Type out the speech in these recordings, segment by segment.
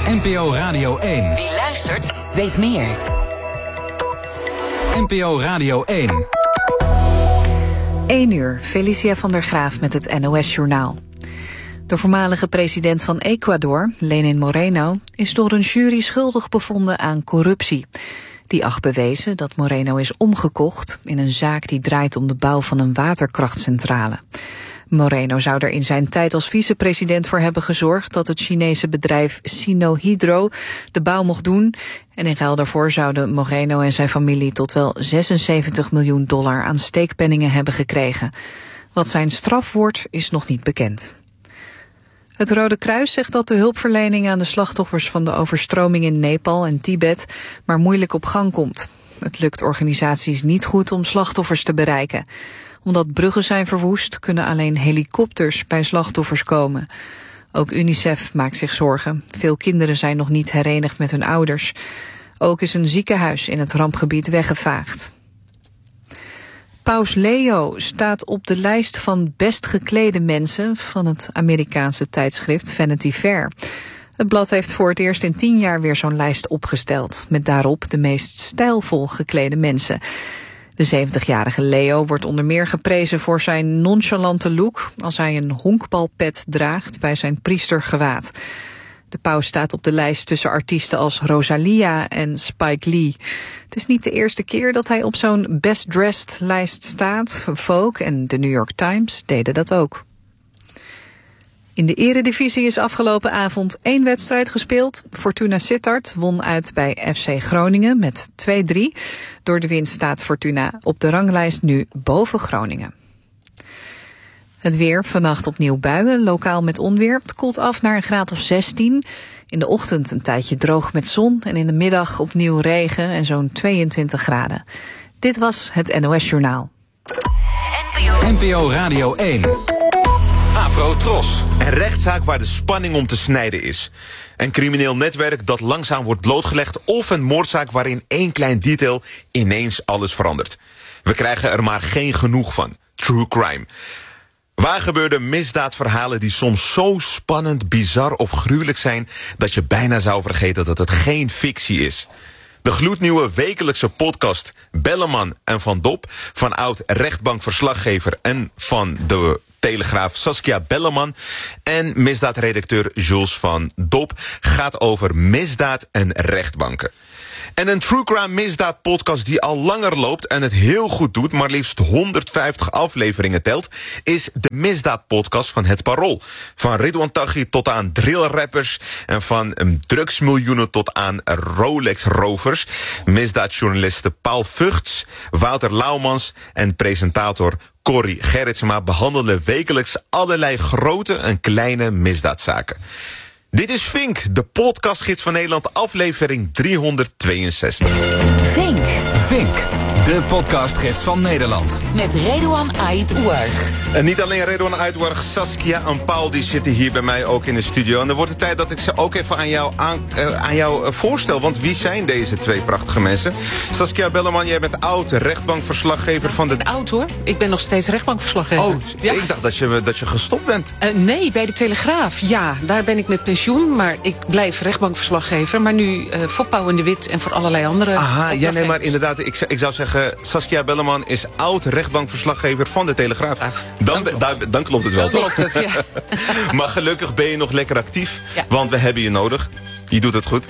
NPO Radio 1. Wie luistert, weet meer. NPO Radio 1. 1 uur, Felicia van der Graaf met het NOS-journaal. De voormalige president van Ecuador, Lenin Moreno, is door een jury schuldig bevonden aan corruptie. Die acht bewezen dat Moreno is omgekocht in een zaak die draait om de bouw van een waterkrachtcentrale. Moreno zou er in zijn tijd als vicepresident voor hebben gezorgd dat het Chinese bedrijf Sinohydro de bouw mocht doen. En in ruil daarvoor zouden Moreno en zijn familie tot wel $76 miljoen aan steekpenningen hebben gekregen. Wat zijn straf wordt, is nog niet bekend. Het Rode Kruis zegt dat de hulpverlening aan de slachtoffers van de overstroming in Nepal en Tibet maar moeilijk op gang komt. Het lukt organisaties niet goed om slachtoffers te bereiken. Omdat bruggen zijn verwoest, kunnen alleen helikopters bij slachtoffers komen. Ook UNICEF maakt zich zorgen. Veel kinderen zijn nog niet herenigd met hun ouders. Ook is een ziekenhuis in het rampgebied weggevaagd. Paus Leo staat op de lijst van best geklede mensen van het Amerikaanse tijdschrift Vanity Fair. Het blad heeft voor het eerst in 10 jaar weer zo'n lijst opgesteld, met daarop de meest stijlvol geklede mensen. De 70-jarige Leo wordt onder meer geprezen voor zijn nonchalante look als hij een honkbalpet draagt bij zijn priestergewaad. De paus staat op de lijst tussen artiesten als Rosalia en Spike Lee. Het is niet de eerste keer dat hij op zo'n Best Dressed lijst staat. Vogue en de New York Times deden dat ook. In de eredivisie is afgelopen avond 1 wedstrijd gespeeld. Fortuna Sittard won uit bij FC Groningen met 2-3. Door de winst staat Fortuna op de ranglijst nu boven Groningen. Het weer, vannacht opnieuw buien, lokaal met onweer. Het koelt af naar een graad of 16. In de ochtend een tijdje droog met zon en in de middag opnieuw regen en zo'n 22 graden. Dit was het NOS Journaal. NPO Radio 1. Afro Tros. Een rechtszaak waar de spanning om te snijden is. Een crimineel netwerk dat langzaam wordt blootgelegd of een moordzaak waarin 1 klein detail ineens alles verandert. We krijgen er maar geen genoeg van. True crime. Waar gebeurde misdaadverhalen die soms zo spannend, bizar of gruwelijk zijn dat je bijna zou vergeten dat het geen fictie is. De gloednieuwe wekelijkse podcast Belleman en Van Dop van oud-rechtbankverslaggever en van de Telegraaf Saskia Belleman en misdaadredacteur Jules van Dop gaat over misdaad en rechtbanken. En een true crime misdaad podcast die al langer loopt en het heel goed doet, maar liefst 150 afleveringen telt, is de misdaadpodcast van Het Parool. Van Ridwan Taghi tot aan drillrappers en van drugsmiljoenen tot aan Rolex-rovers. Misdaadjournalisten Paul Vugts, Wouter Laumans en presentator Corrie Gerritsma behandelen wekelijks allerlei grote en kleine misdaadzaken. Dit is Vink, de podcastgids van Nederland, aflevering 362. Vink, de podcastgids van Nederland. Met Redouan Ait Ouarch. En niet alleen Redouan Ait Ouarch, Saskia en Paul die zitten hier bij mij ook in de studio. En dan wordt het tijd dat ik ze ook even aan jou voorstel. Want wie zijn deze 2 prachtige mensen? Saskia Belleman, jij bent oud rechtbankverslaggever van de... Oud hoor, ik ben nog steeds rechtbankverslaggever. Oh, ja. Ik dacht dat je gestopt bent. Nee, bij de Telegraaf. Ja, daar ben ik met pensioen, maar ik blijf rechtbankverslaggever. Maar nu voor Pauw en de Wit en voor allerlei andere... Aha, ja, nee, maar inderdaad, ik zou zeggen, Saskia Belleman is oud rechtbankverslaggever van de Telegraaf. Dan klopt het wel, toch? Klopt het, ja. Maar gelukkig ben je nog lekker actief, ja. Want we hebben je nodig. Je doet het goed.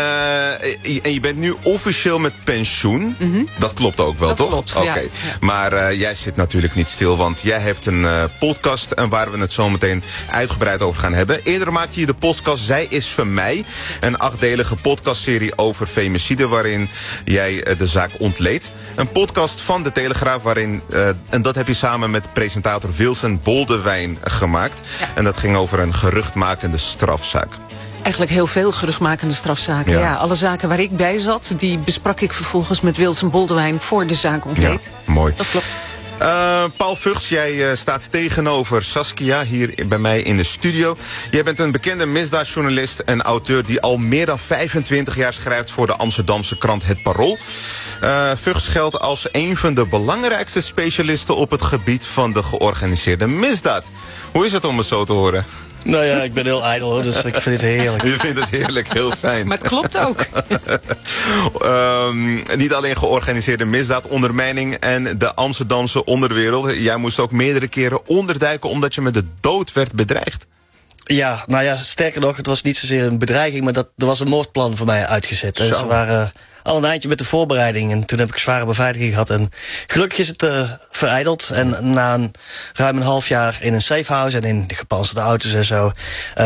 En je bent nu officieel met pensioen. Mm-hmm. Dat klopt ook wel, dat toch? Klopt, Oké. ja. Maar jij zit natuurlijk niet stil, want jij hebt een podcast en waar we het zo meteen uitgebreid over gaan hebben. Eerder maakte je de podcast Zij is van mij. Een 8-delige podcastserie over femicide waarin jij de zaak ontleedt. Een podcast van de Telegraaf waarin, en dat heb je samen met presentator Wilson Boldewijn gemaakt. Ja. En dat ging over een geruchtmakende strafzaak. Eigenlijk heel veel geruchtmakende strafzaken. Ja. Ja, alle zaken waar ik bij zat, die besprak ik vervolgens met Wilson Boldewijn voor de zaak ontleed. Ja, mooi. Dat klopt. Paul Vugts, jij staat tegenover Saskia hier bij mij in de studio. Jij bent een bekende misdaadjournalist en auteur die al meer dan 25 jaar schrijft voor de Amsterdamse krant Het Parool. Vugts geldt als een van de belangrijkste specialisten op het gebied van de georganiseerde misdaad. Hoe is het om het zo te horen? Nou ja, ik ben heel ijdel hoor, dus ik vind het heerlijk. Je vindt het heerlijk, heel fijn. Maar het klopt ook. Niet alleen georganiseerde misdaad, ondermijning en de Amsterdamse onderwereld. Jij moest ook meerdere keren onderduiken omdat je met de dood werd bedreigd. Ja, nou ja, sterker nog, het was niet zozeer een bedreiging, maar er was een moordplan voor mij uitgezet. Dus we waren al een eindje met de voorbereiding en toen heb ik zware beveiliging gehad. En gelukkig is het verijdeld. En na ruim een half jaar in een safehouse en in de gepantserde auto's en zo,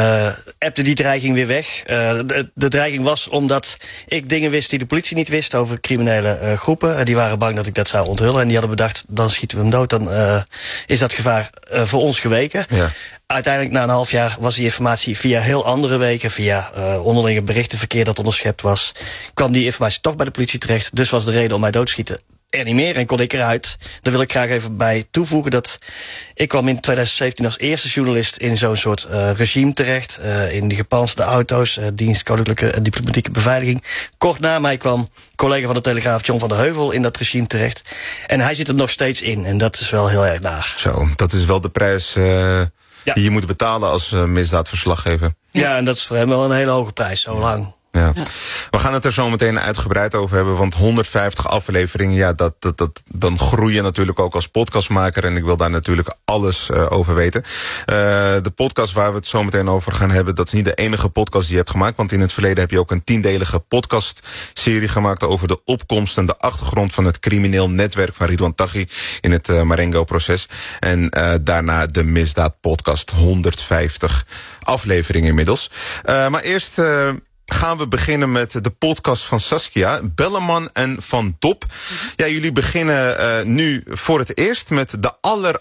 ebde die dreiging weer weg. De dreiging was omdat ik dingen wist die de politie niet wist over criminele groepen. Die waren bang dat ik dat zou onthullen en die hadden bedacht, dan schieten we hem dood, dan is dat gevaar voor ons geweken. Ja. Uiteindelijk na een half jaar was die informatie via heel andere wegen, via onderlinge berichtenverkeer dat onderschept was, kwam die informatie toch bij de politie terecht. Dus was de reden om mij dood te schieten er niet meer en kon ik eruit. Daar wil ik graag even bij toevoegen dat ik kwam in 2017 als eerste journalist in zo'n soort regime terecht. In die gepantserde auto's, dienst koninklijke en diplomatieke beveiliging. Kort na mij kwam collega van de Telegraaf John van der Heuvel in dat regime terecht. En hij zit er nog steeds in en dat is wel heel erg naar. Zo, dat is wel de prijs die je moet betalen als misdaadverslaggever. Ja, en dat is voor hem wel een hele hoge prijs, zo lang. Ja. We gaan het er zo meteen uitgebreid over hebben, want 150 afleveringen, ja, dan groei je natuurlijk ook als podcastmaker en ik wil daar natuurlijk alles over weten. De podcast waar we het zo meteen over gaan hebben, dat is niet de enige podcast die je hebt gemaakt, want in het verleden heb je ook een 10-delige podcastserie gemaakt over de opkomst en de achtergrond van het crimineel netwerk van Ridwan Taghi in het Marengo-proces. En daarna de misdaadpodcast, 150 afleveringen inmiddels. Maar eerst gaan we beginnen met de podcast van Saskia, Belleman en Van Dop. Ja, jullie beginnen nu voor het eerst met de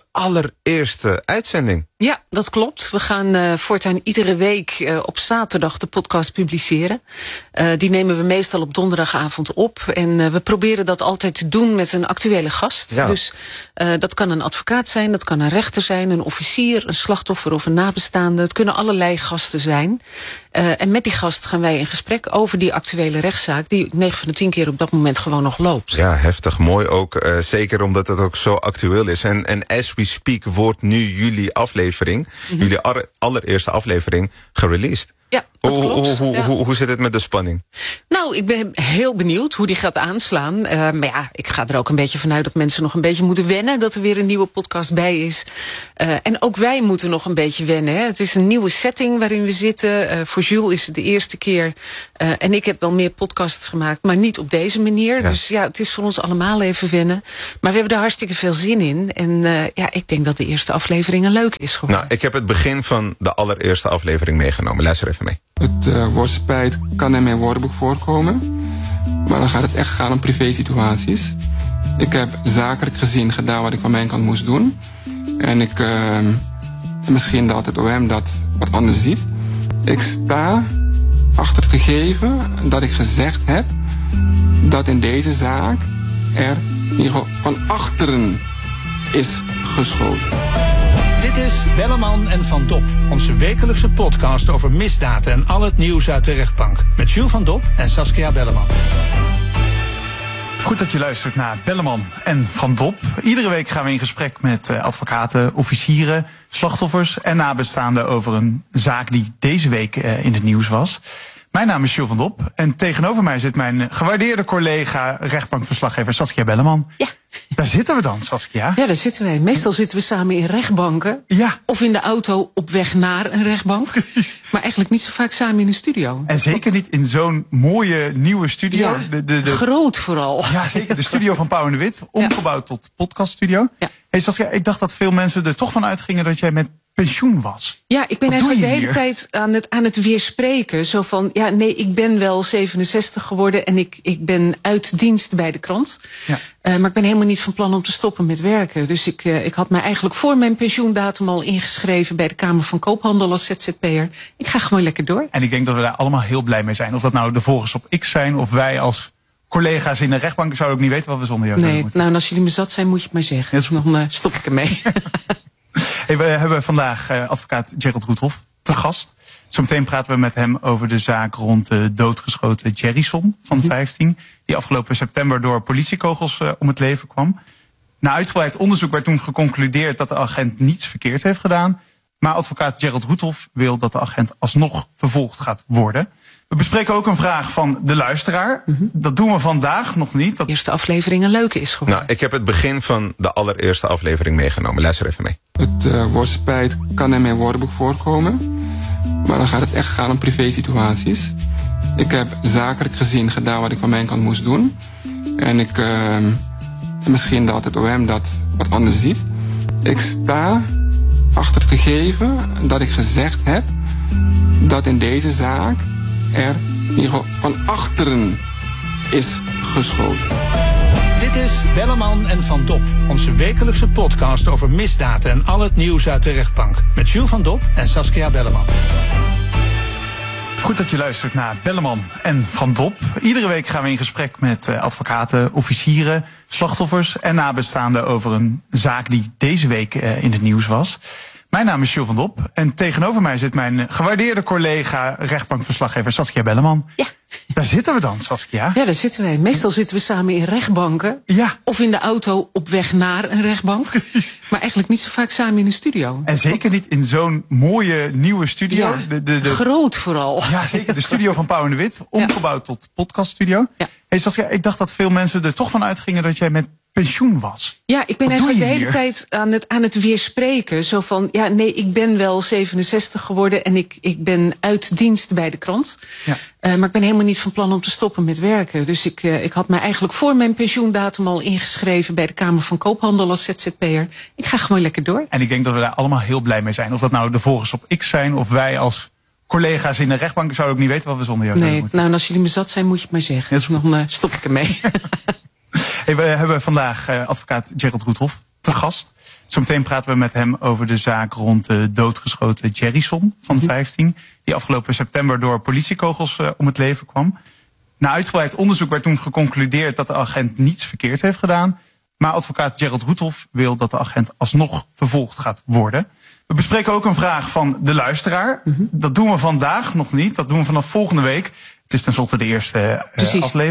allereerste uitzending. Ja, dat klopt. We gaan voortaan iedere week op zaterdag de podcast publiceren. Die nemen we meestal op donderdagavond op. En we proberen dat altijd te doen met een actuele gast. Ja. Dus dat kan een advocaat zijn, dat kan een rechter zijn, een officier, een slachtoffer of een nabestaande. Het kunnen allerlei gasten zijn. En met die gast gaan wij in gesprek over die actuele rechtszaak die 9 van de 10 keer op dat moment gewoon nog loopt. Ja, heftig. Mooi ook. Zeker omdat het ook zo actueel is. En as we speak wordt nu jullie aflevering, jullie allereerste aflevering, gereleased. Ja, dat klopt. Hoe zit het met de spanning? Nou, ik ben heel benieuwd hoe die gaat aanslaan. Maar ja, ik ga er ook een beetje vanuit dat mensen nog een beetje moeten wennen, dat er weer een nieuwe podcast bij is. En ook wij moeten nog een beetje wennen. Hè. Het is een nieuwe setting waarin we zitten. Voor Jules is het de eerste keer. En ik heb wel meer podcasts gemaakt, maar niet op deze manier. Ja. Dus ja, het is voor ons allemaal even wennen. Maar we hebben er hartstikke veel zin in. En ja, ik denk dat de eerste aflevering een leuke is geworden. Nou, ik heb het begin van de allereerste aflevering meegenomen. Luister even mee. Het woord spijt kan in mijn woordenboek voorkomen. Maar dan gaat het echt gaan om privé situaties. Ik heb zakelijk gezien gedaan wat ik van mijn kant moest doen. En ik misschien dat het OM dat wat anders ziet. Ik sta achter het gegeven dat ik gezegd heb dat in deze zaak er in ieder geval van achteren is geschoten. Dit is Belleman en Van Dop, onze wekelijkse podcast over misdaad en al het nieuws uit de rechtbank. Met Jules Van Dop en Saskia Belleman. Goed dat je luistert naar Belleman en Van Dop. Iedere week gaan we in gesprek met advocaten, officieren, slachtoffers en nabestaanden over een zaak die deze week in het nieuws was. Mijn naam is Jules Van Dop en tegenover mij zit mijn gewaardeerde collega, rechtbankverslaggever Saskia Belleman. Ja. Daar zitten we dan, Saskia. Ja, daar zitten wij. Meestal zitten we samen in rechtbanken. Ja. Of in de auto op weg naar een rechtbank. Precies. Maar eigenlijk niet zo vaak samen in een studio. En zeker niet in zo'n mooie nieuwe studio. Ja, groot vooral. Ja, zeker. De studio van Pauw en de Wit. Omgebouwd tot podcaststudio. Ja. Hey Saskia, ik dacht dat veel mensen er toch van uitgingen dat jij met pensioen was. Ja, ik ben eigenlijk de hele tijd aan het weerspreken. Zo van, ja, nee, ik ben wel 67 geworden en ik ben uit dienst bij de krant. Ja. Maar ik ben helemaal niet van plan om te stoppen met werken. Dus ik had mij eigenlijk voor mijn pensioendatum al ingeschreven bij de Kamer van Koophandel als ZZP'er. Ik ga gewoon lekker door. En ik denk dat we daar allemaal heel blij mee zijn. Of dat nou de volgers op X zijn of wij als collega's in de rechtbank, zouden ook niet weten wat we zonder jou zouden moeten. Nou, en als jullie me zat zijn, moet je het maar zeggen. Ja, dan stop ik ermee. Hey, we hebben vandaag advocaat Gerald Roethoff te gast. Zometeen praten we met hem over de zaak rond de doodgeschoten Jerryson van 15... die afgelopen september door politiekogels om het leven kwam. Na uitgebreid onderzoek werd toen geconcludeerd dat de agent niets verkeerd heeft gedaan. Maar advocaat Gerald Roethoff wil dat de agent alsnog vervolgd gaat worden. We bespreken ook een vraag van de luisteraar. Dat doen we vandaag nog niet. De eerste aflevering een leuke is geworden. Nou, ik heb het begin van de allereerste aflevering meegenomen. Luister even mee. Het woord spijt kan in mijn woordenboek voorkomen. Maar dan gaat het echt gaan om privé-situaties. Ik heb zakelijk gezien gedaan wat ik van mijn kant moest doen. En ik... misschien dat het OM dat wat anders ziet. Ik sta achter het gegeven dat ik gezegd heb dat in deze zaak er in ieder geval van achteren is geschoten. Dit is Belleman en Van Dop, onze wekelijkse podcast over misdaad en al het nieuws uit de rechtbank. Met Jules van Dop en Saskia Belleman. Goed dat je luistert naar Belleman en Van Dop. Iedere week gaan we in gesprek met advocaten, officieren, slachtoffers en nabestaanden over een zaak die deze week in het nieuws was. Mijn naam is Jules van Dop en tegenover mij zit mijn gewaardeerde collega rechtbankverslaggever Saskia Belleman. Ja. Daar zitten we dan, Saskia. Ja, daar zitten wij. Meestal zitten we samen in rechtbanken. Ja. Of in de auto op weg naar een rechtbank. Precies. Maar eigenlijk niet zo vaak samen in een studio. En zeker niet in zo'n mooie nieuwe studio. Ja, groot vooral. Ja, zeker. De studio van Pauw en de Wit. Omgebouwd tot podcaststudio. Ja. Hey Saskia, ik dacht dat veel mensen er toch van uitgingen dat jij met pensioen was. Ja, ik ben Wat eigenlijk doe de je hele tijd aan het weerspreken. Zo van, ja, nee, ik ben wel 67 geworden en ik ben uit dienst bij de krant. Ja. Maar ik ben helemaal niet van plan om te stoppen met werken. Dus ik had mij eigenlijk voor mijn pensioendatum al ingeschreven bij de Kamer van Koophandel als ZZP'er. Ik ga gewoon lekker door. En ik denk dat we daar allemaal heel blij mee zijn. Of dat nou de volgers op X zijn of wij als collega's in de rechtbank, zouden ook niet weten wat we zonder jou zouden moeten. Nou, en als jullie me zat zijn, moet je het maar zeggen. Ja, dan stop ik ermee. Hey, we hebben vandaag advocaat Gerald Roethoff te gast. Zometeen praten we met hem over de zaak rond de doodgeschoten Jerryson van 15... die afgelopen september door politiekogels om het leven kwam. Na uitgebreid onderzoek werd toen geconcludeerd dat de agent niets verkeerd heeft gedaan. Maar advocaat Gerald Roethoff wil dat de agent alsnog vervolgd gaat worden. We bespreken ook een vraag van de luisteraar. Dat doen we vandaag nog niet. Dat doen we vanaf volgende week. Het is tenslotte de eerste aflevering.